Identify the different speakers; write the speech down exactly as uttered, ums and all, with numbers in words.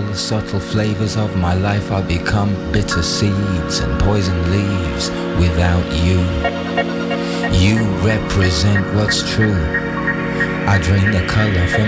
Speaker 1: the subtle flavors of my life. I become bitter seeds and poison leaves without you. You represent what's true. I drain the color from